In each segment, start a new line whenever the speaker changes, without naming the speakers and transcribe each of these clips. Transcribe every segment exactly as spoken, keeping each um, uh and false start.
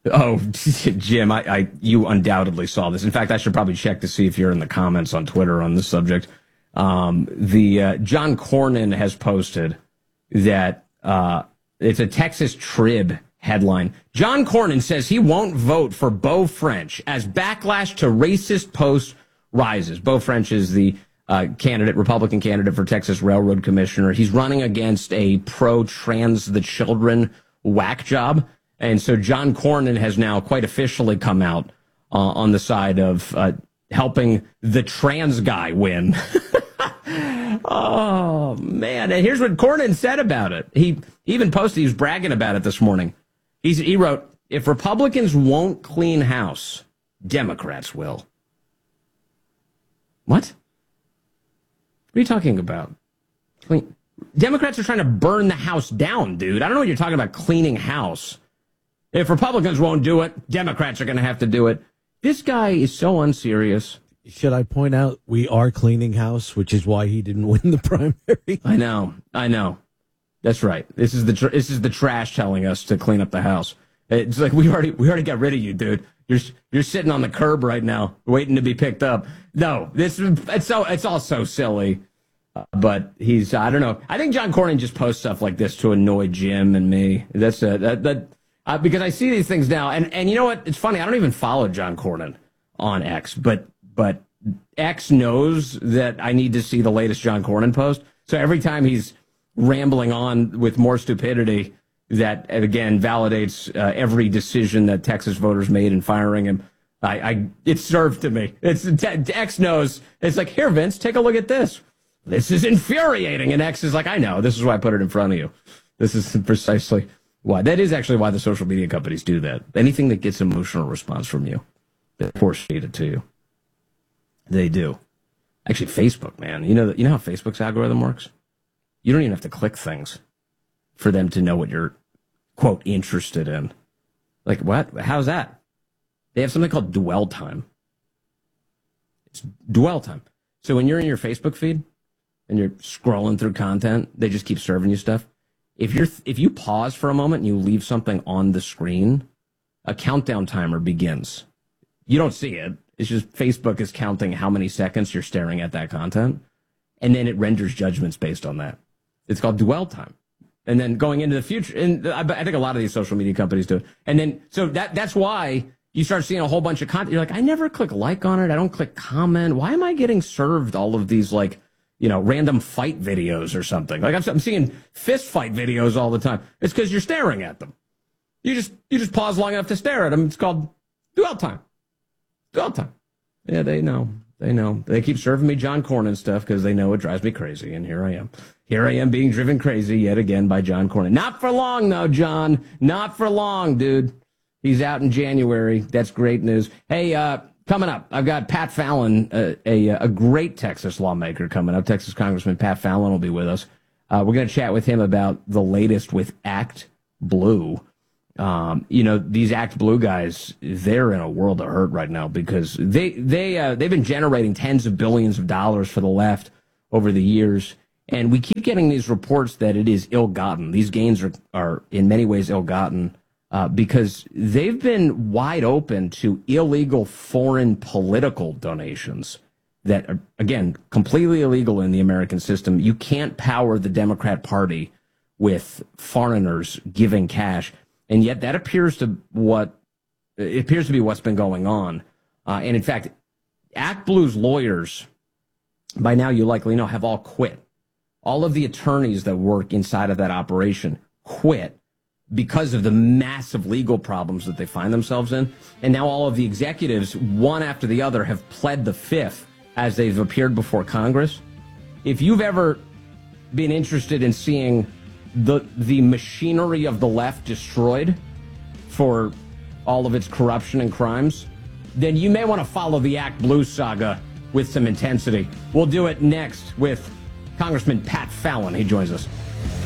Oh, Jim, I, I you undoubtedly saw this. In fact, I should probably check to see if you're in the comments on Twitter on this subject. Um, the uh, John Cornyn has posted that uh, it's a Texas Trib headline. John Cornyn says he won't vote for Beau French as backlash to racist post rises. Beau French is the uh, candidate, Republican candidate for Texas Railroad Commissioner. He's running against a pro-trans the children whack job. And so John Cornyn has now quite officially come out uh, on the side of uh, helping the trans guy win. Oh, man. And here's what Cornyn said about it. He even posted, he was bragging about it this morning. He's, he wrote, if Republicans won't clean house, Democrats will. What? What are you talking about? Clean. Democrats are trying to burn the house down, dude. I don't know what you're talking about, cleaning house. If Republicans won't do it, Democrats are going to have to do it. This guy is so unserious.
Should I point out we are cleaning house, which is why he didn't win the primary?
I know. I know. That's right. This is the tr- this is the trash telling us to clean up the house. It's like we already we already got rid of you, dude. You're you're sitting on the curb right now, waiting to be picked up. No, this it's so it's all so silly. Uh, but he's I don't know. I think John Cornyn just posts stuff like this to annoy Jim and me. That's a, that that uh, because I see these things now, and and you know what? It's funny. I don't even follow John Cornyn on X, but but X knows that I need to see the latest John Cornyn post. So every time he's rambling on with more stupidity, that again validates uh, every decision that Texas voters made in firing him. I, I it's served to me. It's X knows. It's like, here, Vince, take a look at this. This is infuriating. And X is like, I know. This is why I put it in front of you. This is precisely why. That is actually why the social media companies do that. Anything that gets emotional response from you, they force feed it to you. They do. Actually, Facebook, man. You know, you know how Facebook's algorithm works? You don't even have to click things for them to know what you're, quote, interested in. Like, what? How's that? They have something called dwell time. It's dwell time. So when you're in your Facebook feed and you're scrolling through content, they just keep serving you stuff. If you're if you pause for a moment and you leave something on the screen, a countdown timer begins. You don't see it. It's just Facebook is counting how many seconds you're staring at that content, and then it renders judgments based on that. It's called dwell time. And then going into the future, and I think a lot of these social media companies do it. And then, so that that's why you start seeing a whole bunch of content. You're like, I never click like on it. I don't click comment. Why am I getting served all of these, like, you know, random fight videos or something? Like, I'm, I'm seeing fist fight videos all the time. It's because you're staring at them. You just you just pause long enough to stare at them. It's called dwell time. Dwell time. Yeah, they know. They know. They keep serving me John Cornyn stuff because they know it drives me crazy. And here I am. Here I am being driven crazy yet again by John Cornyn. Not for long, though, John. Not for long, dude. He's out in January. That's great news. Hey, uh, coming up, I've got Pat Fallon, uh, a, a great Texas lawmaker coming up. Texas Congressman Pat Fallon will be with us. Uh, we're going to chat with him about the latest with Act Blue. Um, you know, these Act Blue guys, they're in a world of hurt right now because they, they, uh, they've been generating tens of billions of dollars for the left over the years. And we keep getting these reports that it is ill-gotten. These gains are, are in many ways ill-gotten uh, because they've been wide open to illegal foreign political donations that are, again, completely illegal in the American system. You can't power the Democrat Party with foreigners giving cash. And yet that appears to what it appears to be what's been going on. Uh, and in fact, Act Blue's lawyers, by now you likely know, have all quit. All of the attorneys that work inside of that operation quit because of the massive legal problems that they find themselves in. And now all of the executives, one after the other, have pled the fifth as they've appeared before Congress. If you've ever been interested in seeing the the machinery of the left destroyed for all of its corruption and crimes, then you may want to follow the Act Blue saga with some intensity. We'll do it next with Congressman Pat Fallon. He joins us.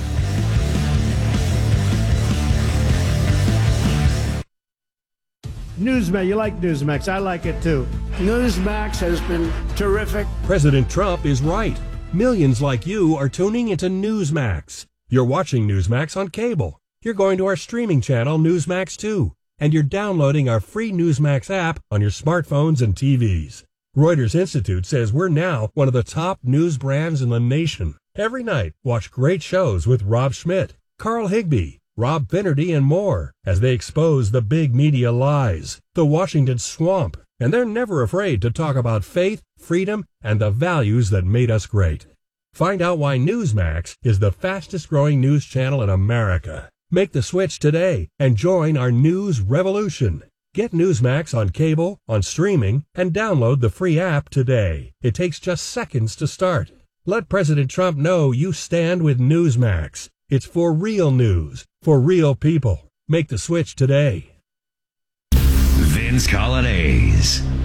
Newsmax, you like Newsmax. I like it too. Newsmax has been terrific.
President Trump is right. Millions like you are tuning into Newsmax. You're watching Newsmax on cable. You're going to our streaming channel, Newsmax two. and you're downloading our free Newsmax app on your smartphones and T Vs. Reuters Institute says we're now one of the top news brands in the nation. Every night, watch great shows with Rob Schmidt, Carl Higbie, Rob Finnerty, and more as they expose the big media lies, the Washington swamp, and they're never afraid to talk about faith, freedom, and the values that made us great. Find out why Newsmax is the fastest growing news channel in America. Make the switch today and join our news revolution. Get Newsmax on cable, on streaming, and download the free app today. It takes just seconds to start. Let President Trump know you stand with Newsmax. It's for real news, for real people. Make the switch today.
Vince Colonnese.